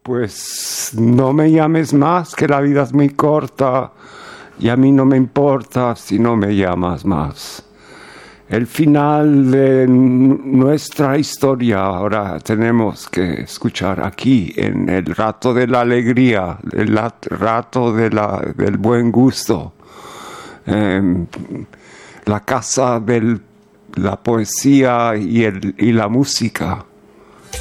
Pues no me llames más, que la vida es muy corta y a mí no me importa si no me llamas más. El final de nuestra historia ahora tenemos que escuchar aquí, en el rato de la alegría, el rato del buen gusto, la casa de la poesía y la música.